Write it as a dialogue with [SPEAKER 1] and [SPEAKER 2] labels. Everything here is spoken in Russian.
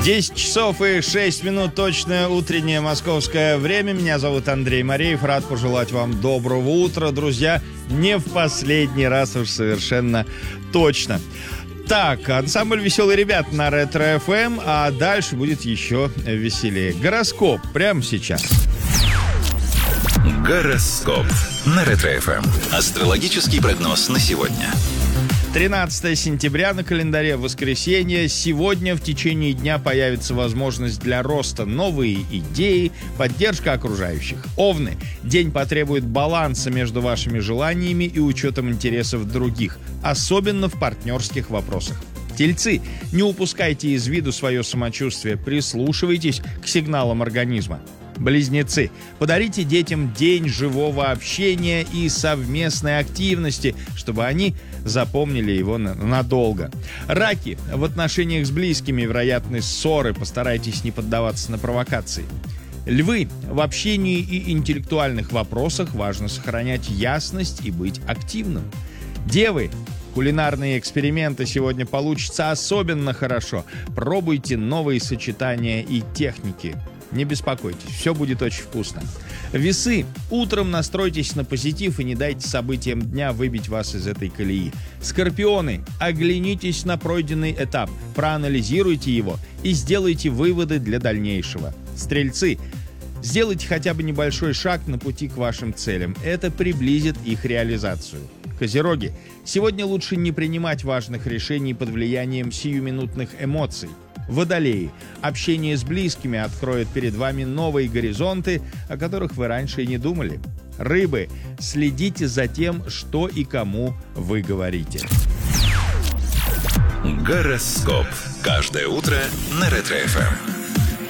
[SPEAKER 1] 10 часов и 6 минут, точное утреннее московское время. Меня зовут Андрей Мареев. Рад пожелать вам доброго утра, друзья. Не в последний раз уж совершенно точно. Так, ансамбль «Веселые ребята» на Ретро-ФМ, а дальше будет еще веселее. Гороскоп прямо сейчас.
[SPEAKER 2] Гороскоп на Ретро-ФМ. Астрологический прогноз на сегодня.
[SPEAKER 1] 13 сентября на календаре, воскресенье. Сегодня в течение дня появится возможность для роста, новые идеи, поддержка окружающих. Овны. День потребует баланса между вашими желаниями и учетом интересов других, особенно в партнерских вопросах. Тельцы. Не упускайте из виду свое самочувствие, прислушивайтесь к сигналам организма. Близнецы. Подарите детям день живого общения и совместной активности, чтобы они запомнили его надолго. Раки. В отношениях с близкими вероятны ссоры, постарайтесь не поддаваться на провокации. Львы. В общении и интеллектуальных вопросах важно сохранять ясность и быть активным. Девы. Кулинарные эксперименты сегодня получатся особенно хорошо. Пробуйте новые сочетания и техники. Не беспокойтесь, все будет очень вкусно. Весы. Утром настройтесь на позитив и не дайте событиям дня выбить вас из этой колеи. Скорпионы. Оглянитесь на пройденный этап, проанализируйте его и сделайте выводы для дальнейшего. Стрельцы. Сделайте хотя бы небольшой шаг на пути к вашим целям. Это приблизит их реализацию. Козероги. Сегодня лучше не принимать важных решений под влиянием сиюминутных эмоций. Водолеи. Общение с близкими откроет перед вами новые горизонты, о которых вы раньше и не думали. Рыбы. Следите за тем, что и кому вы говорите.
[SPEAKER 2] Гороскоп. Каждое утро на Ретро-ФМ.